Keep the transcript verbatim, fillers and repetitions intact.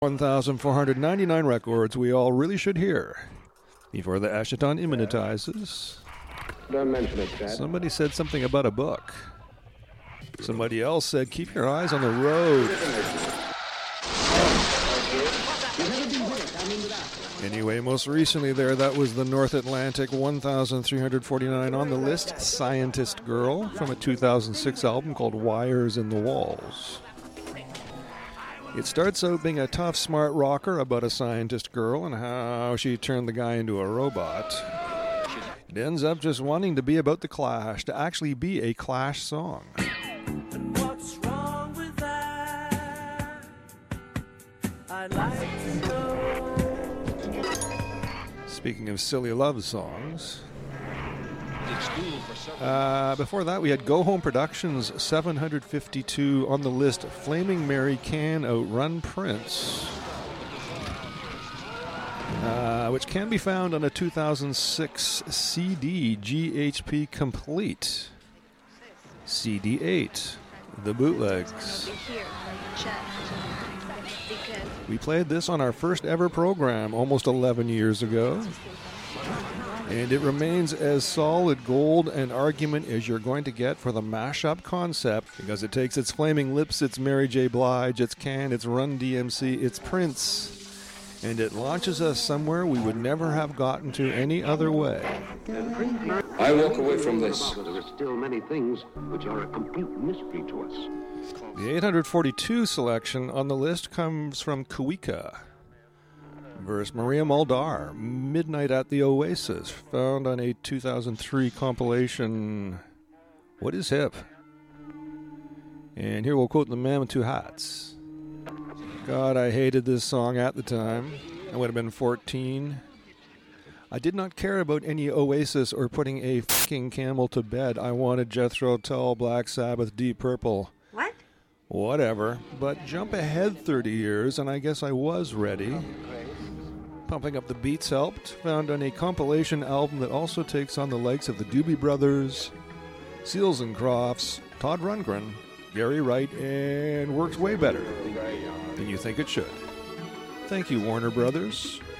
one thousand four hundred ninety-nine records we all really should hear before the Ashaton immunitizes. Don't mention it, Chad. Somebody said something about a book. Somebody else said, keep your eyes on the road. Anyway, most recently there, that was the North Atlantic one thousand three hundred forty-nine on the list, Scientist Girl, from a two thousand six album called Wires in the Walls. It starts out being a tough, smart rocker about a scientist girl and how she turned the guy into a robot. It ends up just wanting to be about the Clash, to actually be a Clash song. What's wrong with that? I'd like to know. Speaking of silly love songs, uh, before that we had Go Home Productions seven hundred fifty-two on the list, Flaming Mary Can Outrun Prince, uh, which can be found on a two thousand six C D, G H P Complete, C D eight, The Bootlegs. We played this on our first ever program almost eleven years ago. And it remains as solid gold an argument as you're going to get for the mashup concept, because it takes its Flaming Lips, its Mary J. Blige, its Can, its Run D M C, its Prince, and it launches us somewhere we would never have gotten to any other way. I walk away from this. There are still many things which are a complete mystery to us. The eight hundred forty-two selection on the list comes from Kuika versus Maria Muldaur, Midnight at the Oasis, found on a two thousand three compilation, What is Hip? And here we'll quote the Man with Two Hats. God, I hated this song at the time. I would have been fourteen. I did not care about any Oasis or putting a fucking camel to bed. I wanted Jethro Tull, Black Sabbath, Deep Purple. What? Whatever. But jump ahead thirty years, and I guess I was ready. Pumping Up the Beats helped, found on a compilation album that also takes on the likes of the Doobie Brothers, Seals and Crofts, Todd Rundgren, Gary Wright, and works way better than you think it should. Thank you, Warner Brothers.